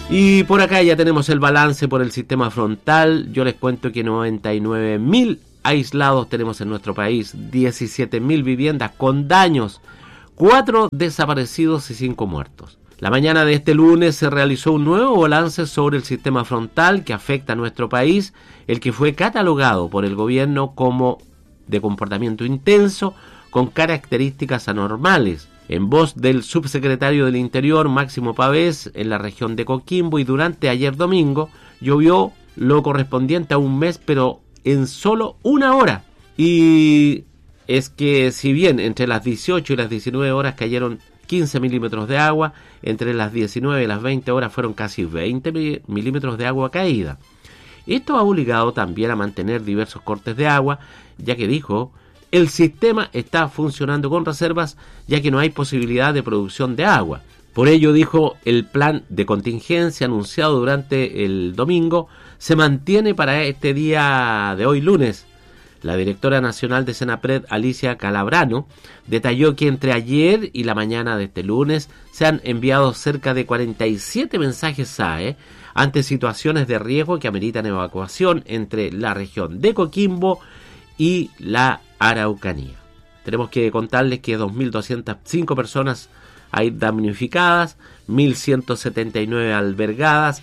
Y por acá ya tenemos el balance por el sistema frontal. Yo les cuento que 99.000 aislados tenemos en nuestro país, 17.000 viviendas con daños, 4 desaparecidos y 5 muertos. La mañana de este lunes se realizó un nuevo balance sobre el sistema frontal que afecta a nuestro país, el que fue catalogado por el gobierno como de comportamiento intenso con características anormales. En voz del subsecretario del Interior, Máximo Pavés, en la región de Coquimbo, y durante ayer domingo llovió lo correspondiente a un mes, pero en solo una hora. Y es que si bien entre las 18 y las 19 horas cayeron 15 milímetros de agua, entre las 19 y las 20 horas fueron casi 20 milímetros de agua caída. Esto ha obligado también a mantener diversos cortes de agua, ya que dijo, el sistema está funcionando con reservas, ya que no hay posibilidad de producción de agua. Por ello, dijo, el plan de contingencia anunciado durante el domingo se mantiene para este día de hoy lunes. La directora nacional de Senapred, Alicia Calabrano, detalló que entre ayer y la mañana de este lunes se han enviado cerca de 47 mensajes SAE ante situaciones de riesgo que ameritan evacuación entre la región de Coquimbo y la Araucanía. Tenemos que contarles que 2.205 personas hay damnificadas, 1.179 albergadas,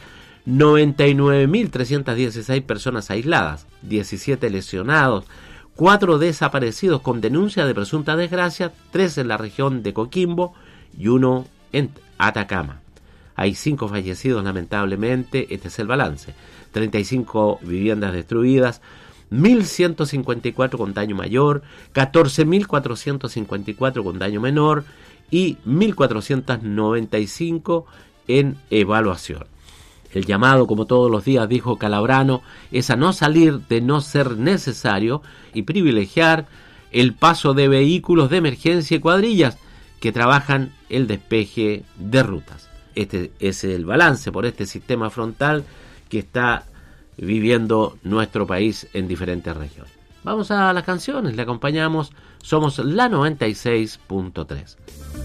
99.316 personas aisladas, 17 lesionados, 4 desaparecidos con denuncia de presunta desgracia, 3 en la región de Coquimbo y 1 en Atacama. Hay 5 fallecidos lamentablemente, este es el balance, 35 viviendas destruidas, 1.154 con daño mayor, 14.454 con daño menor y 1.495 en evaluación. El llamado, como todos los días, dijo Calabrano, es a no salir de no ser necesario y privilegiar el paso de vehículos de emergencia y cuadrillas que trabajan el despeje de rutas. Este es el balance por este sistema frontal que está viviendo nuestro país en diferentes regiones. Vamos a las canciones, le acompañamos, somos la 96.3.